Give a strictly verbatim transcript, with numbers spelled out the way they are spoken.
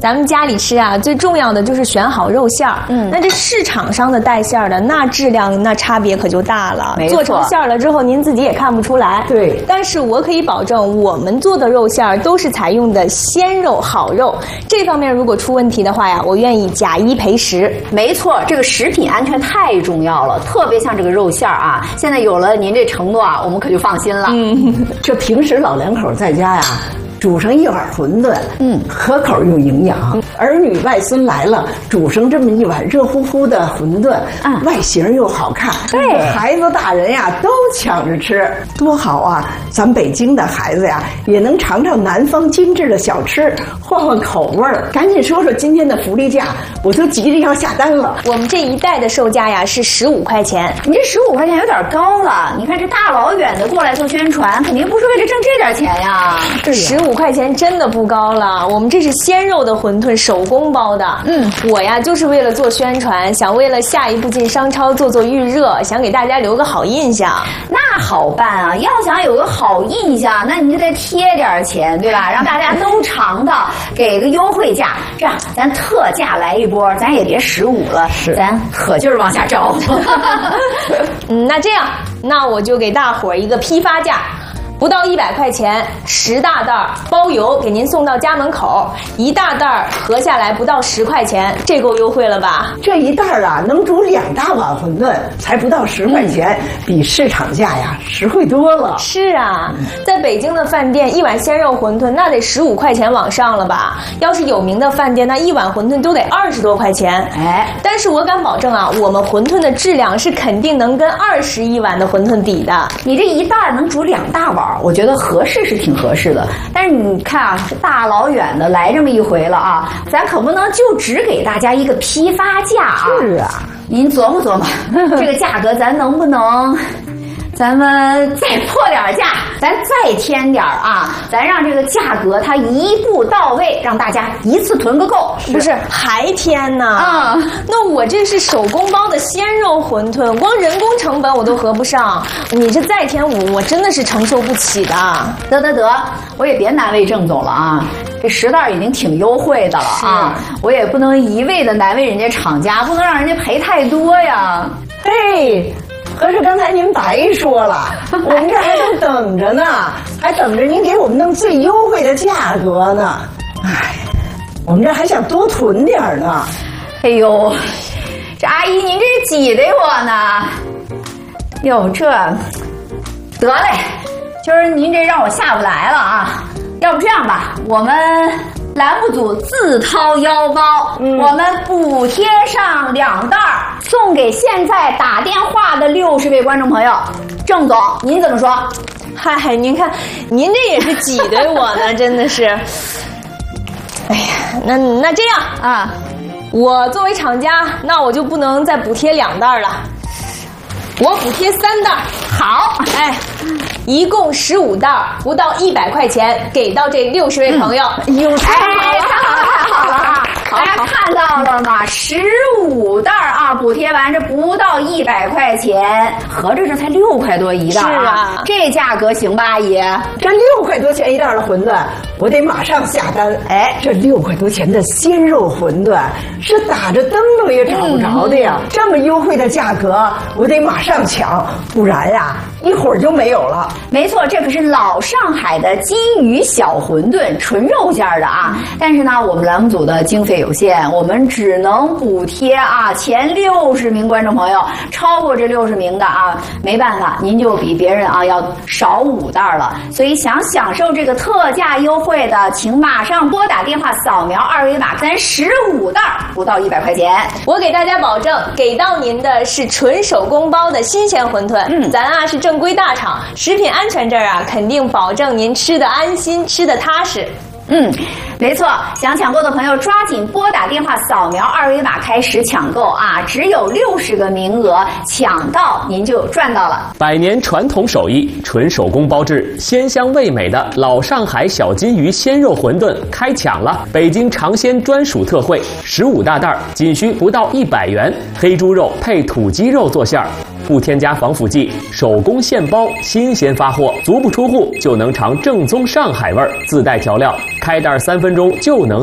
咱们家里吃啊，最重要的就是选好肉馅儿。嗯，那这市场上的带馅儿的，那质量那差别可就大了。 没错， 做成馅儿了之后，您自己也看不出来。 对， 但是我可以保证，我们做的肉馅儿都是采用的鲜肉、好肉。这方面如果出问题的话呀，我愿意假一赔十。 没错，这个食品安全太重要了，特别像这个肉馅儿啊，现在有了您这承诺啊，我们可就放心了。 嗯， 这平时老两口在家呀，煮上一碗馄饨，嗯，可口又营养。儿女外孙来了，煮上这么一碗热乎乎的馄饨， 嗯， 外形又好看， 对， 孩子大人呀都抢着吃，多好啊！咱北京的孩子呀，也能尝尝南方精致的小吃，换换口味儿。赶紧说说今天的福利价，我都急着要下单了。 我们这一袋的售价呀是十五块钱， 你这十五块钱有点高了。你看这大老远的过来做宣传，肯定不是为了挣这点钱呀。 十五块钱真的不高了，我们这是鲜肉的馄饨，手工包的。嗯，我呀就是为了做宣传，想为了下一步进商超做做预热，想给大家留个好印象。 那好办啊，要想有个好印象，那你就得贴点钱，对吧？让大家都尝到，给个优惠价。这样，咱特价来一波，咱也别十五了，咱可劲儿往下招。 嗯，那这样，那我就给大伙儿一个批发价。不到一百块钱，十大袋儿包邮，给您送到家门口。一大袋儿合下来不到十块钱，这够优惠了吧？ 这一袋儿啊，能煮两大碗馄饨，才不到十块钱，嗯、比市场价呀实惠多了。 是啊，在北京的饭店，一碗鲜肉馄饨那得十五块钱往上了吧？要是有名的饭店，那一碗馄饨都得二十多块钱。哎，但是我敢保证啊，我们馄饨的质量是肯定能跟二十一碗的馄饨比的。 你这一袋儿能煮两大碗。我觉得合适是挺合适的，但是你看啊，这大老远的来这么一回了啊，咱可不能就只给大家一个批发价啊！ 是啊， 您琢磨琢磨，这个价格咱能不能？咱们再破点价，咱再添点啊！咱让这个价格它一步到位，让大家一次囤个够。 不是还添呢？啊、嗯，那我这是手工包的鲜肉馄饨，光人工成本我都合不上，你这再添我，我真的是承受不起的。 得得得，我也别难为郑总了啊！这十袋已经挺优惠的了啊，我也不能一味的难为人家厂家，不能让人家赔太多呀。 嘿。合着刚才您白说了，我们这还正等着呢，还等着您给我们弄最优惠的价格呢。哎，我们这还想多囤点呢。 哎呦，这阿姨您这挤得我呢。哟，这得嘞，今儿您这让我下不来了啊。要不这样吧，我们栏目组自掏腰包，嗯、我们补贴上两袋儿，送给现在打电话的六十位观众朋友。郑总，您怎么说？ 嗨，您看，您这也是挤兑我呢，真的是。哎呀，那那这样啊，我作为厂家，那我就不能再补贴两袋了，我补贴三袋。好，哎。一共十五袋，不到一百块钱，给到这六十位朋友。 嗯、哟，太好了，太好了啊！大家看到了吗？十五袋啊，补贴完这不到一百块钱，合着这才六块多一袋啊！ 是啊， 这价格行吧，阿姨？ 这六块多钱一袋的馄饨，我得马上下单。哎，这六块多钱的鲜肉馄饨是打着灯笼也找不着的呀！嗯、这么优惠的价格，我得马上抢，不然呀，一会儿就没有了。 没错，这可是老上海的金鱼小馄饨，纯肉馅的啊！但是呢，我们栏目组的经费有限，我们只能补贴啊前六十名观众朋友，超过这六十名的啊，没办法，您就比别人啊要少五袋了。所以想享受这个特价优惠的，请马上拨打电话扫描二维码，咱十五袋不到一百块钱， 我给大家保证，给到您的是纯手工包的新鲜馄饨。嗯，咱啊是正规大厂，食品安全这儿啊肯定保证您吃得安心，吃得踏实。 嗯，没错，想抢购的朋友抓紧拨打电话扫描二维码开始抢购啊！只有六十个名额，抢到您就赚到了。 百年传统手艺，纯手工包制，鲜香味美的老上海小金鱼鲜肉馄饨开抢了！北京尝鲜专属特惠，十五大袋，仅需不到一百元，黑猪肉配土鸡肉做馅儿。不添加防腐剂，手工现包，新鲜发货，足不出户就能尝正宗上海味儿，自带调料，开袋三分钟就能